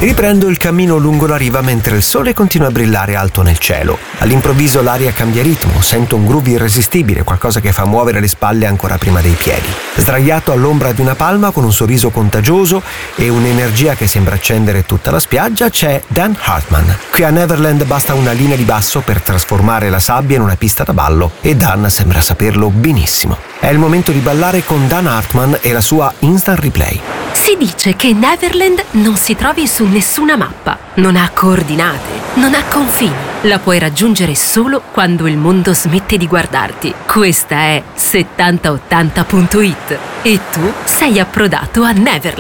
Riprendo il cammino lungo la riva mentre il sole continua a brillare alto nel cielo. All'improvviso l'aria cambia ritmo, sento un groove irresistibile, qualcosa che fa muovere le spalle ancora prima dei piedi. Sdraiato all'ombra di una palma con un sorriso contagioso e un'energia che sembra accendere tutta la spiaggia, c'è Dan Hartman. Qui a Neverland basta una linea di basso per trasformare la sabbia in una pista da ballo e Dan sembra saperlo benissimo. È il momento di ballare con Dan Hartman e la sua Instant Replay. Si dice che Neverland non si trovi su nessuna mappa, non ha coordinate, non ha confini. La puoi raggiungere solo quando il mondo smette di guardarti. Questa è 7080.it e tu sei approdato a Neverland.